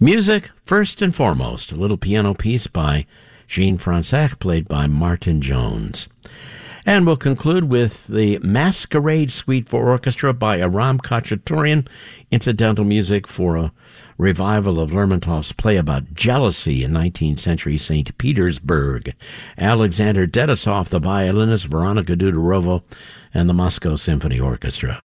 Music, first and foremost, a little piano piece by Jean Fransac, played by Martin Jones. And we'll conclude with the Masquerade Suite for Orchestra by Aram Khachaturian, incidental music for a revival of Lermontov's play about jealousy in 19th century St. Petersburg. Alexander Dedosov, the violinist, Veronika Dudorovo, and the Moscow Symphony Orchestra.